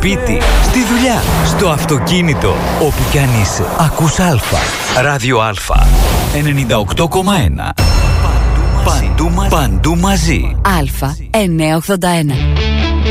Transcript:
σπίτι, στη δουλειά, στο αυτοκίνητο, όπου κι αν είσαι. Ακούς Α. Ράδιο Α. 98,1. Παντού μαζί. Α 981.